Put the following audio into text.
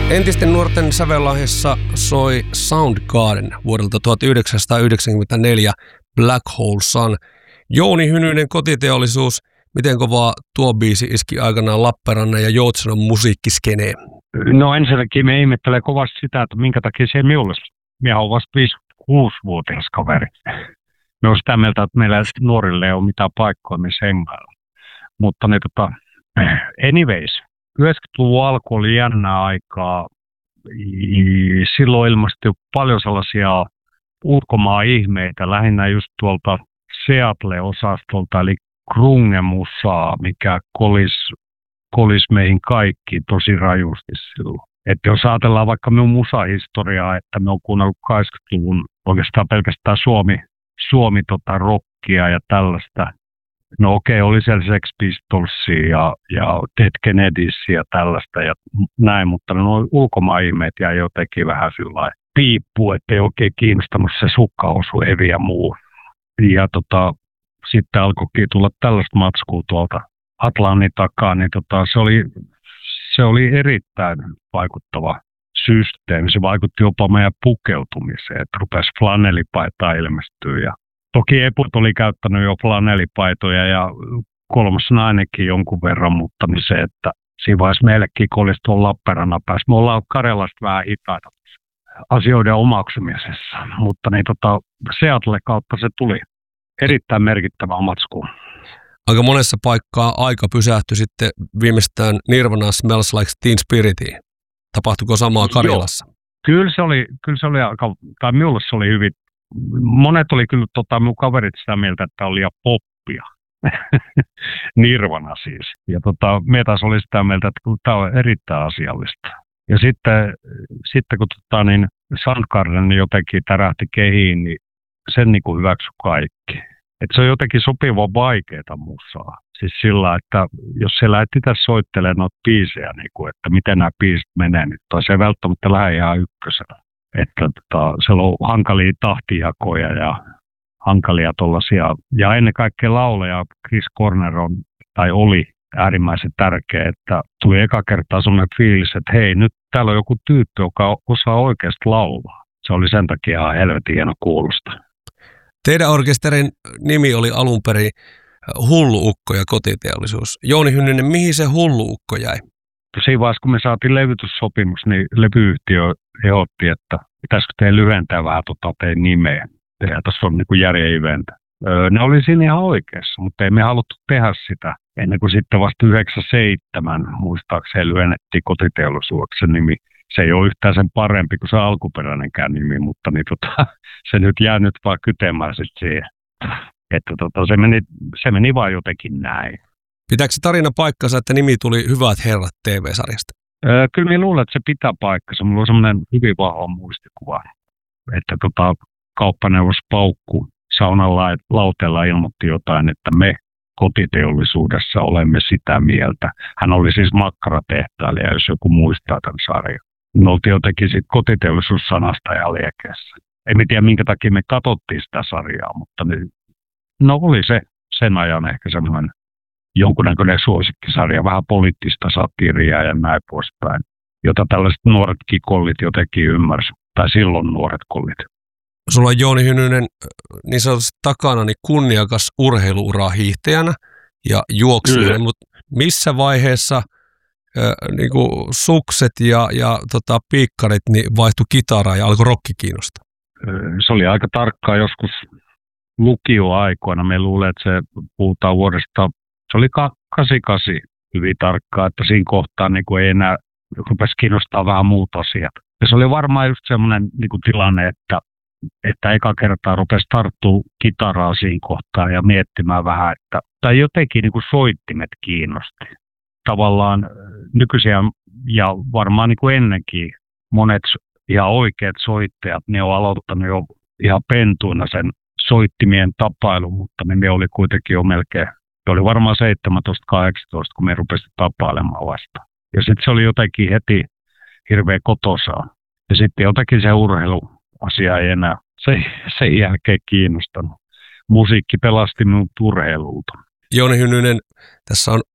Entisten nuorten sävellahjassa soi Soundgarden vuodelta 1994 Black Hole Sun. Jouni Hynynen, Kotiteollisuus. Miten kovaa tuo biisi iski aikanaan Lappeenrannan ja Joutsenon musiikkiskeneen? No ensinnäkin me ihmettelee kovasti sitä, että minkä takia se ei minulle. Minä olen vasta 56-vuotias kaveri. Me olen sitä mieltä, että meillä nuorille ei ole mitään paikkoa, missä hengailla. Mutta anyways, 90-luvun alku oli jännää aikaa. Silloin ilmestyi paljon sellaisia ulkomaan-ihmeitä, lähinnä just tuolta Seattle-osastolta, eli grunge-musaa, mikä kolis meihin kaikki tosi rajusti silloin. Että jos ajatellaan vaikka minun musahistoriaa, että me on kuunnellut 80-luvun oikeastaan pelkästään Suomi rockia ja tällaista. No okei, oli siellä Sex Pistolsia ja Dead Kennedys ja tällaista ja näin, mutta nuo ulkomaan-ihmeet jäi jotenkin vähän sillä piippuun, ettei oikein kiinnostanut se sukkaosu, evi ja muu. Ja sitten alkoikin tulla tällaista matskua tuolta Atlantin takaa, niin se oli erittäin vaikuttava systeemi. Se vaikutti jopa meidän pukeutumiseen, että rupesi flanellipaitaa ilmestyä. Ja toki Eput oli käyttänyt jo flanellipaitoja ja kolmas nainenkin jonkun verran, mutta niin se, että siinä vaiheessa meillekin kolisi tuolla Lappeenrannan päässä. Me ollaan Karjalasta vähän hitaita asioiden omaksumisessa, mutta Seattle kautta se tuli erittäin merkittävä matsku. Aika monessa paikkaa aika pysähtyi sitten viimeistään Nirvana Smells Like Teen Spiritiin. Tapahtuiko samaa Karjalassa? Joo. Kyllä se oli aika, tai minulle se oli hyvin. Monet oli kyllä minun kaverit sitä mieltä, että oli liian poppia. Nirvana siis. Ja me taas oli sitä mieltä, että tämä on erittäin asiallista. Ja sitten kun Soundgarden jotenkin tärähti kehiin, niin sen niin kuin hyväksyi kaikki. Että se on jotenkin sopivan vaikeaa musaa. Siis sillä, että jos se lähdet itse soittelemaan noita biisejä, niin kuin, että miten nämä biisit menee, niin se ei välttämättä lähde ihan ykkösellä. Että siellä on hankalia tahtijakoja ja hankalia tollaisia. Ja ennen kaikkea lauleja Chris Corner oli äärimmäisen tärkeä, että tuli eka kertaa sellainen fiilis, että hei, nyt täällä on joku tyyppi, joka osaa oikeasti laulaa. Se oli sen takia ihan helvetin hieno kuulosta. Teidän orkesterin nimi oli alun perin Hullu Ukko ja Kotiteollisuus. Jouni Hynynen, mihin se Hullu Ukko jäi? Siinä vaiheessa, kun me saatiin levytyssopimus, niin levyyhtiö ehdotti, että pitäisikö teidän lyhentää vähän teidän nimeä. Ja tässä on niin kuin järjen event. Ne oli siinä ihan oikeassa, mutta ei me haluttu tehdä sitä ennen kuin sitten vasta 97 muistaakseni lyhennettiin Kotiteollisuuksen nimi. Se ei ole yhtään sen parempi kuin se alkuperäinenkään nimi, mutta se nyt jää nyt vaan kytemään sitten siihen. Että se meni vaan jotenkin näin. Pitääkö se tarina paikkansa, että nimi tuli Hyvät herrat TV-sarjasta? Kyllä minä luulen, että se pitää paikkansa. Minulla on semmoinen hyvin vahva muistikuva, että kauppaneuvos Paukku saunalla lauteella ilmoitti jotain, että me Kotiteollisuudessa olemme sitä mieltä. Hän oli siis makkaratehtailija, jos joku muistaa tämän sarjan. Me oltiin jotenkin siitä Kotiteollisuussanasta ja liekeessä. En tiedä, minkä takia me katsottiin sitä sarjaa, mutta oli se sen ajan ehkä semmoinen jonkunnäköinen suosikkisarja, vähän poliittista satiiria ja näin poispäin, jota tällaiset nuoretkin kollit jotenkin ymmärsivät, tai silloin nuoret kollit. Sulla on Jouni Hynynen niin sanotusti takana niin kunniakas urheiluura hiihtäjänä ja juoksijana, mutta missä vaiheessa niin kuin sukset ja piikkarit niin vaihtui kitaraan ja alkoi rokki kiinnostaa? Se oli aika tarkkaa joskus lukioaikoina. Me luulen, että se puhutaan vuodesta, se oli 88 hyvin tarkkaa, että siinä kohtaa niin kuin ei enää rupesi kiinnostaa vähän muut asiat. Ja se oli varmaan just semmoinen niin kuin tilanne, että eka kertaa rupesi tarttua kitaraa siinä kohtaa ja miettimään vähän, tai jotenkin niin kuin soittimet kiinnosti. Tavallaan nykyisiä ja varmaan niin kuin ennenkin monet ihan oikeat soittajat, ne on aloittanut jo ihan pentuina sen soittimien tapailun, mutta ne oli kuitenkin jo melkein, se oli varmaan 17-18, kun me rupesin tapailemaan vasta. Ja sitten se oli jotenkin heti hirveän kotosaa. Ja sitten jotenkin se urheiluasia ei enää sen jälkeen kiinnostanut. Musiikki pelasti minun urheilulta. Jouni Hynynen, tässä on